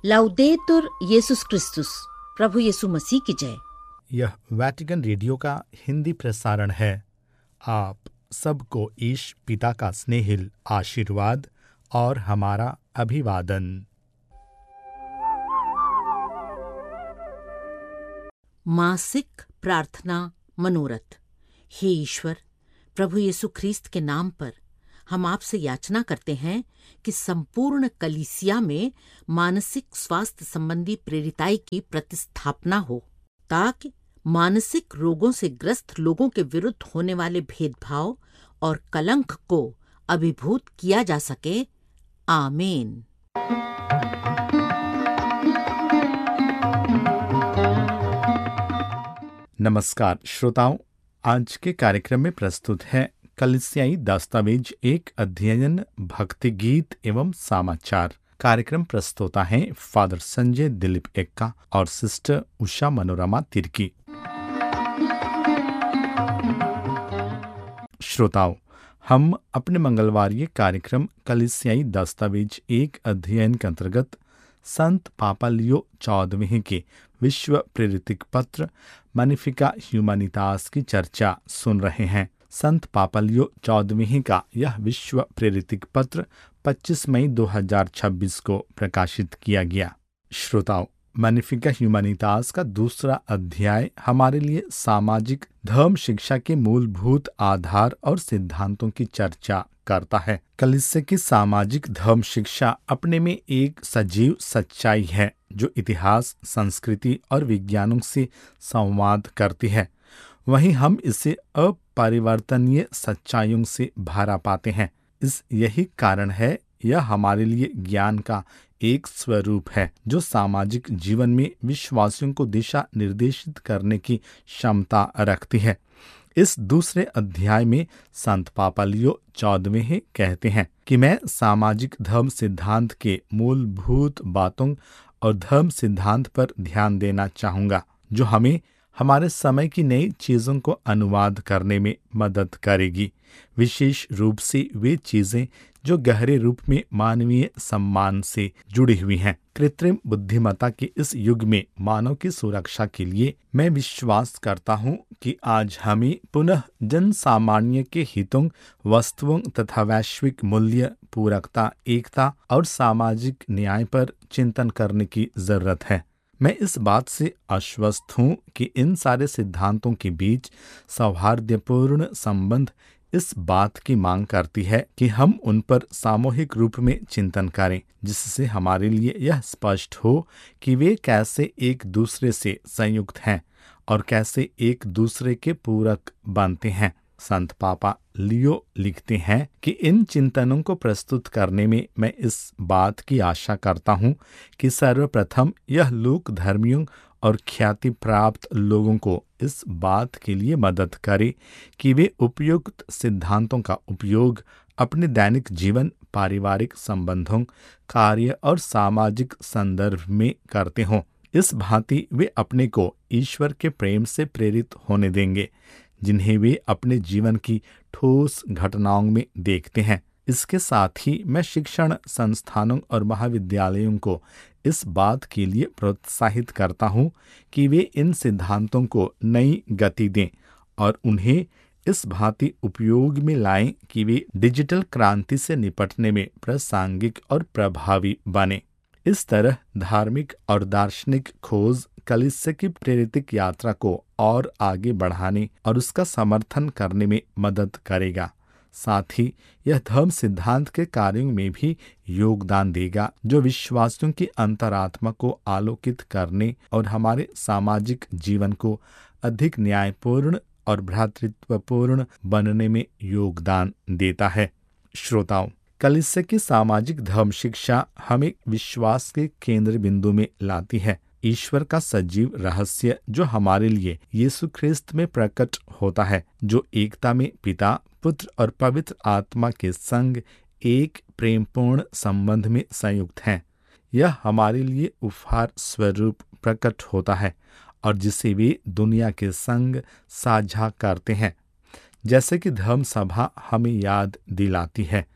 लाउदेतुर येसुस क्रिस्तुस, प्रभु यीशु मसीह की जय। यह वैटिकन रेडियो का हिंदी प्रसारण है। आप सबको ईश पिता का स्नेहिल आशीर्वाद और हमारा अभिवादन। मासिक प्रार्थना मनोरथ। हे ईश्वर, प्रभु यीशु ख्रीस्त के नाम पर हम आपसे याचना करते हैं कि संपूर्ण कलीसिया में मानसिक स्वास्थ्य संबंधी प्रेरिताई की प्रतिस्थापना हो, ताकि मानसिक रोगों से ग्रस्त लोगों के विरुद्ध होने वाले भेदभाव और कलंक को अभिभूत किया जा सके। आमीन। नमस्कार श्रोताओं, आज के कार्यक्रम में प्रस्तुत है कलीसियाई दस्तावेज एक अध्ययन, भक्ति गीत एवं समाचार। कार्यक्रम प्रस्तुता है फादर संजय दिलीप एक्का और सिस्टर उषा मनोरमा तिर्की। श्रोताओं, हम अपने मंगलवारी कार्यक्रम कलीसियाई दस्तावेज एक अध्ययन के अंतर्गत संत पापा लियो 14वें के विश्व प्रेरितिक पत्र मैग्निफिका ह्यूमैनिटास की चर्चा सुन रहे हैं। संत पापा लियो 14वें का यह विश्व प्रेरितिक पत्र 25 मई 2026 को प्रकाशित किया गया। श्रोताओं, मैग्निफिका ह्यूमैनिटास का दूसरा अध्याय हमारे लिए सामाजिक धर्म शिक्षा के मूलभूत आधार और सिद्धांतों की चर्चा करता है। कलीसिया की सामाजिक धर्म शिक्षा अपने में एक सजीव सच्चाई है जो इतिहास, संस्कृति और विज्ञानों से संवाद करती है। वहीं हम इसे अपरिवर्तनीय सच्चाइयों से भरा पाते हैं। यही कारण है यह हमारे लिए ज्ञान का एक स्वरूप है जो सामाजिक जीवन में विश्वासियों को दिशा निर्देशित करने की क्षमता रखती है। इस दूसरे अध्याय में संत पापा लियो 14वें कहते हैं कि मैं सामाजिक धर्म सिद्धांत के मूलभूत बातों और धर्म सिद्धांत पर ध्यान देना चाहूंगा जो हमें हमारे समय की नई चीजों को अनुवाद करने में मदद करेगी, विशेष रूप से वे चीजें जो गहरे रूप में मानवीय सम्मान से जुड़ी हुई हैं। कृत्रिम बुद्धिमत्ता के इस युग में मानव की सुरक्षा के लिए मैं विश्वास करता हूं कि आज हमें पुनः जन सामान्य के हितों, वस्तुओं तथा वैश्विक मूल्य, पूरकता, एकता और सामाजिक न्याय पर चिंतन करने की जरूरत है। मैं इस बात से आश्वस्त हूं कि इन सारे सिद्धांतों के बीच सौहार्दपूर्ण संबंध इस बात की मांग करती है कि हम उन पर सामूहिक रूप में चिंतन करें, जिससे हमारे लिए यह स्पष्ट हो कि वे कैसे एक दूसरे से संयुक्त हैं और कैसे एक दूसरे के पूरक बनते हैं। संत पापा लियो लिखते हैं कि इन चिंतनों को प्रस्तुत करने में मैं इस बात की आशा करता हूं कि सर्वप्रथम यह लोक धर्मियों और ख्याति प्राप्त लोगों को इस बात के लिए मदद करे कि वे उपयुक्त सिद्धांतों का उपयोग अपने दैनिक जीवन, पारिवारिक संबंधों, कार्य और सामाजिक संदर्भ में करते हों। इस भांति वे अपने को ईश्वर के प्रेम से प्रेरित होने देंगे जिन्हें वे अपने जीवन की ठोस घटनाओं में देखते हैं। इसके साथ ही मैं शिक्षण संस्थानों और महाविद्यालयों को इस बात के लिए प्रोत्साहित करता हूं कि वे इन सिद्धांतों को नई गति दें और उन्हें इस भांति उपयोग में लाएं कि वे डिजिटल क्रांति से निपटने में प्रासंगिक और प्रभावी बने। इस तरह धार्मिक और दार्शनिक खोज कलीसिया की प्रेरितिक यात्रा को और आगे बढ़ाने और उसका समर्थन करने में मदद करेगा। साथ ही यह धर्म सिद्धांत के कार्यों में भी योगदान देगा जो विश्वासियों की अंतरात्मा को आलोकित करने और हमारे सामाजिक जीवन को अधिक न्यायपूर्ण और भ्रातृत्वपूर्ण बनने में योगदान देता है। श्रोताओं, कलीसिया की सामाजिक धर्म शिक्षा हमें विश्वास के केंद्र बिंदु में लाती है। ईश्वर का सजीव रहस्य जो हमारे लिए यीशु ख्रिस्त में प्रकट होता है, जो एकता में पिता, पुत्र और पवित्र आत्मा के संग एक प्रेमपूर्ण संबंध में संयुक्त हैं। यह हमारे लिए उपहार स्वरूप प्रकट होता है और जिसे वे दुनिया के संग साझा करते हैं। जैसे कि धर्म सभा हमें याद दिलाती है,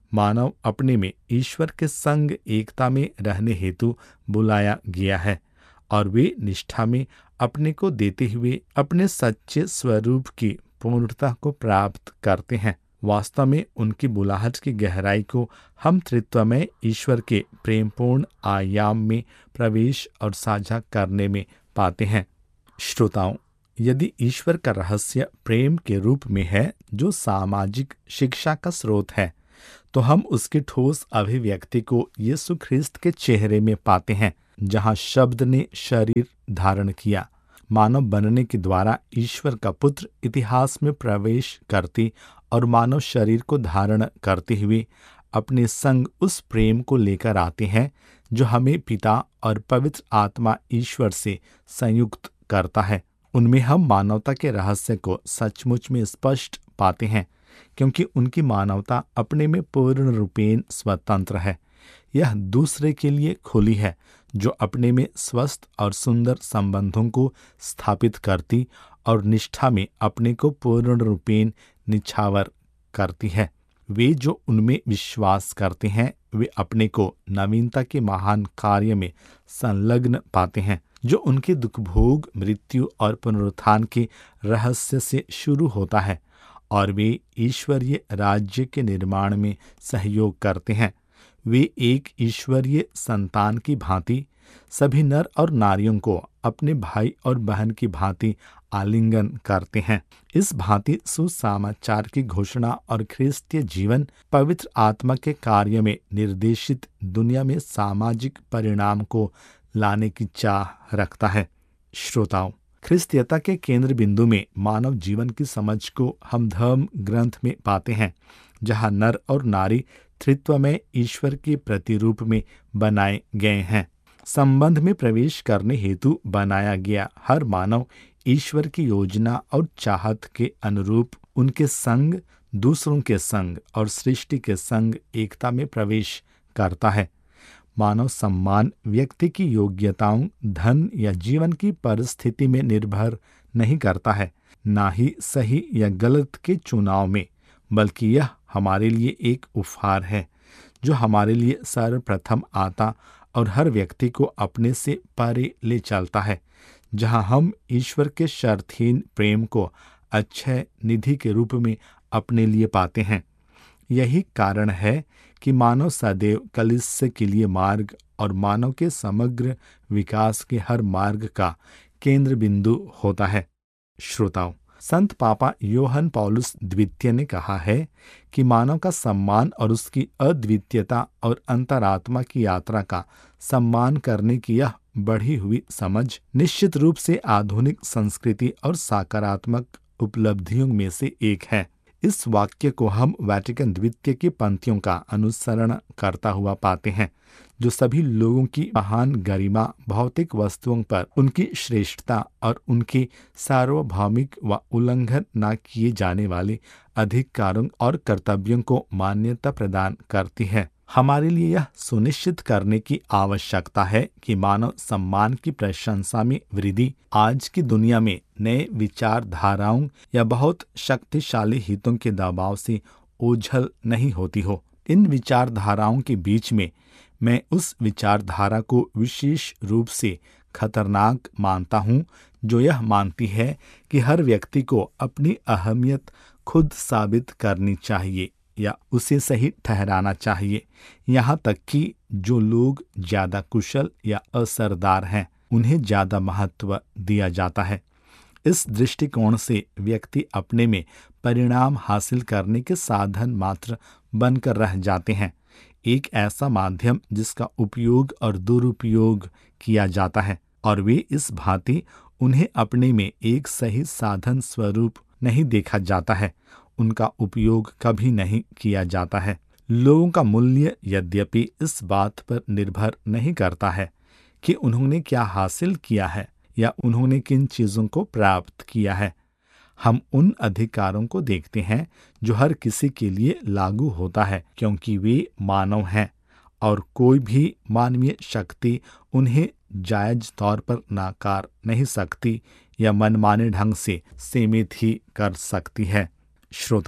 मानव अपने में ईश्वर के संग एकता में रहने हेतु बुलाया गया है और वे निष्ठा में अपने को देते हुए अपने सच्चे स्वरूप की पूर्णता को प्राप्त करते हैं। वास्तव में उनकी बुलाहट की गहराई को हम त्रित्वमय ईश्वर के प्रेमपूर्ण आयाम में प्रवेश और साझा करने में पाते हैं। श्रोताओं, यदि ईश्वर का रहस्य प्रेम के रूप में है जो सामाजिक शिक्षा का स्रोत है, तो हम उसकी ठोस अभिव्यक्ति को यीशु ख्रिस्त के चेहरे में पाते हैं, जहां शब्द ने शरीर धारण किया। मानव बनने के द्वारा ईश्वर का पुत्र इतिहास में प्रवेश करते और मानव शरीर को धारण करते हुए अपने संग उस प्रेम को लेकर आते हैं जो हमें पिता और पवित्र आत्मा ईश्वर से संयुक्त करता है। उनमें हम मानवता के रहस्य को सचमुच में स्पष्ट पाते हैं, क्योंकि उनकी मानवता अपने में पूर्ण रूपेण स्वतंत्र है। यह दूसरे के लिए खुली है, जो अपने में स्वस्थ और सुंदर संबंधों को स्थापित करती और निष्ठा में अपने को पूर्ण रूपेण निछावर करती है। वे जो उनमें विश्वास करते हैं, वे अपने को नवीनता के महान कार्य में संलग्न पाते हैं, जो उनके दुख भोग, मृत्यु और पुनरुत्थान के रहस्य से शुरू होता है, और वे ईश्वरीय राज्य के निर्माण में सहयोग करते हैं। वे एक ईश्वरीय संतान की भांति सभी नर और नारियों को अपने भाई और बहन की भांति आलिंगन करते हैं। इस भांति सुसमाचार की घोषणा और ख्रिस्तीय जीवन पवित्र आत्मा के कार्य में निर्देशित दुनिया में सामाजिक परिणाम को लाने की चाह रखता है। श्रोताओं, ख्रिस्तीयता के केंद्र बिंदु में मानव जीवन की समझ को हम धर्म ग्रंथ में पाते हैं, जहां नर और नारी त्रित्व में ईश्वर के प्रतिरूप में बनाए गए हैं। संबंध में प्रवेश करने हेतु बनाया गया हर मानव ईश्वर की योजना और चाहत के अनुरूप उनके संग, दूसरों के संग और सृष्टि के संग एकता में प्रवेश करता है। मानव सम्मान व्यक्ति की योग्यताओं, धन या जीवन की परिस्थिति में निर्भर नहीं करता है, ना ही सही या गलत के चुनाव में, बल्कि यह हमारे लिए एक उपहार है जो हमारे लिए सर्वप्रथम आता और हर व्यक्ति को अपने से परे ले चलता है, जहां हम ईश्वर के शर्तहीन प्रेम को अक्षय निधि के रूप में अपने लिए पाते हैं। यही कारण है कि मानव सदैव कलीसिया के लिए मार्ग और मानव के समग्र विकास के हर मार्ग का केंद्र बिंदु होता है। श्रोताओं, संत पापा योहन पौलुस द्वितीय ने कहा है कि मानव का सम्मान और उसकी अद्वितीयता और अंतरात्मा की यात्रा का सम्मान करने की यह बढ़ी हुई समझ निश्चित रूप से आधुनिक संस्कृति और सकारात्मक उपलब्धियों में से एक है। इस वाक्य को हम वेटिकन द्वितीय की पंक्तियों का अनुसरण करता हुआ पाते हैं, जो सभी लोगों की महान गरिमा, भौतिक वस्तुओं पर उनकी श्रेष्ठता और उनके सार्वभौमिक व उल्लंघन न किए जाने वाले अधिकारों और कर्तव्यों को मान्यता प्रदान करती है। हमारे लिए यह सुनिश्चित करने की आवश्यकता है कि मानव सम्मान की प्रशंसा में वृद्धि आज की दुनिया में नए विचारधाराओं या बहुत शक्तिशाली हितों के दबाव से ओझल नहीं होती हो। इन विचारधाराओं के बीच में मैं उस विचारधारा को विशेष रूप से खतरनाक मानता हूँ जो यह मानती है कि हर व्यक्ति को अपनी अहमियत खुद साबित करनी चाहिए या उसे सही ठहराना चाहिए। यहाँ तक कि जो लोग ज्यादा कुशल या असरदार हैं, उन्हें ज्यादा महत्व दिया जाता है। इस दृष्टिकोण से व्यक्ति अपने में परिणाम हासिल करने के साधन मात्र बनकर रह जाते हैं, एक ऐसा माध्यम जिसका उपयोग और दुरुपयोग किया जाता है, और वे इस भांति उन्हें अपने में एक सही साधन स्वरूप नहीं देखा जाता है, उनका उपयोग कभी नहीं किया जाता है। लोगों का मूल्य यद्यपि इस बात पर निर्भर नहीं करता है कि उन्होंने क्या हासिल किया है या उन्होंने किन चीजों को प्राप्त किया है। हम उन अधिकारों को देखते हैं जो हर किसी के लिए लागू होता है, क्योंकि वे मानव हैं और कोई भी मानवीय शक्ति उन्हें जायज तौर पर नाकार नहीं सकती या मनमाने ढंग से सीमित ही कर सकती है। श्रोताओं,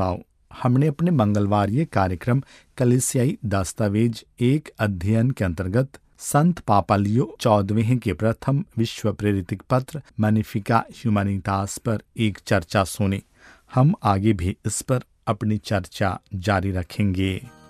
हमने अपने मंगलवार कार्यक्रम कलीसियाई दस्तावेज एक अध्ययन के अंतर्गत संत पापा लियो 14वें के प्रथम विश्व प्रेरित पत्र मैग्निफिका ह्यूमैनिटास पर एक चर्चा सुनी। हम आगे भी इस पर अपनी चर्चा जारी रखेंगे।